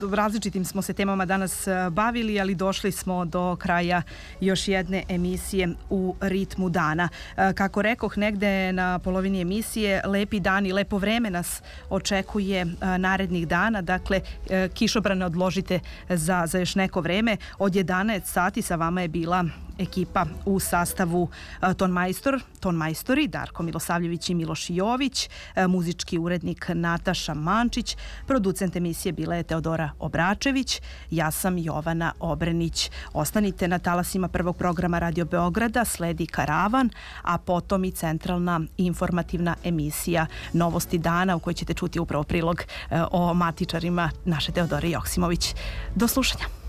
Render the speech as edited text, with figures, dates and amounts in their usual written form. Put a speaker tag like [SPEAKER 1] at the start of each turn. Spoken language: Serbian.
[SPEAKER 1] različitim smo se temama danas bavili, ali došli smo do kraja još jedne emisije u ritmu dana. Kako rekoh, negde na polovini emisije, lepi dan i lepo vreme nas očekuje narednih dana. Dakle, kišobrane odložite za još neko vreme. Od 11 sati sa vama je bila ekipa u sastavu tonmajstori Darko Milosavljević i Miloš Jović, muzički urednik Nataša Mančić, producent emisije bila je Teodora Obračević, ja sam Jovana Obrenić. Ostanite na talasima prvog programa Radio Beograda, sledi Karavan, a potom i centralna informativna emisija Novosti dana u kojoj ćete čuti upravo prilog o matičarima naše Teodore Joksimović. Do slušanja.